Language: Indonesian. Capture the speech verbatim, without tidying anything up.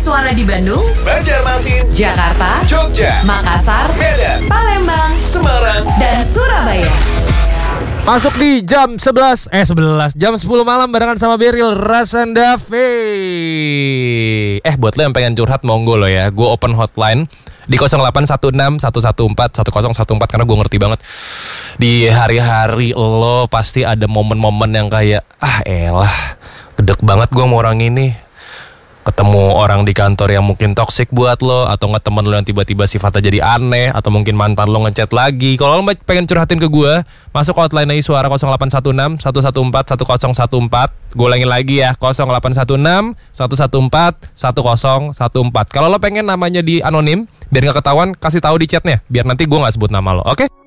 Suara di Bandung, Banjarmasin, Jakarta, Jogja, Makassar, Medan, Palembang, Semarang, dan Surabaya. Masuk di jam sebelas Eh sebelas Jam sepuluh malam barengan sama Beril Rasandafe. Eh buat lo yang pengen curhat monggo lo ya. Gue open hotline di nol delapan satu enam satu satu empat satu nol satu empat. Karena gue ngerti banget di hari-hari lo pasti ada momen-momen yang kayak ah elah, gedek banget gue sama orang ini. Ketemu orang di kantor yang mungkin toksik buat lo, atau nggak temen lo yang tiba-tiba sifatnya jadi aneh, atau mungkin mantan lo ngechat lagi. Kalau lo pengen curhatin ke gue, masuk hotline aja Suara nol delapan satu enam satu satu empat satu nol satu empat. Gue ulangin lagi ya, nol delapan satu enam satu satu empat satu nol satu empat. Kalau lo pengen namanya di anonim biar nggak ketahuan, kasih tahu di chatnya biar nanti gue nggak sebut nama lo, oke? Okay?